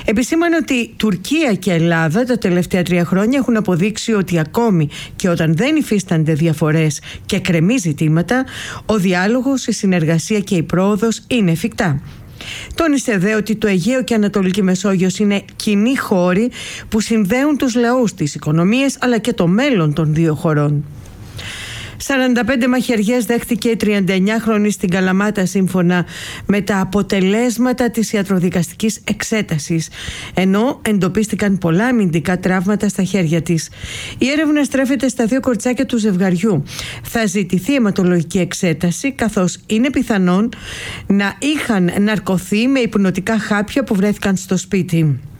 Επισήμανε ότι Τουρκία και Ελλάδα τα τελευταία 3 χρόνια έχουν αποδείξει ότι ακόμη και όταν δεν υφίστανται διαφορές και κρεμεί ζητήματα, ο διάλογος, η συνεργασία και η πρόοδος είναι εφικτά. Τόνισε δε ότι το Αιγαίο και Ανατολική Μεσόγειος είναι κοινοί χώροι που συνδέουν τους λαούς, τις οικονομίες αλλά και το μέλλον των δύο χωρών. 45 μαχαιριές δέχτηκε η 39χρονη στην Καλαμάτα σύμφωνα με τα αποτελέσματα της ιατροδικαστικής εξέτασης, ενώ εντοπίστηκαν πολλά αμυντικά τραύματα στα χέρια της. Η έρευνα στρέφεται στα 2 κοριτσάκια του ζευγαριού. Θα ζητηθεί αιματολογική εξέταση, καθώς είναι πιθανόν να είχαν ναρκωθεί με υπνοτικά χάπια που βρέθηκαν στο σπίτι.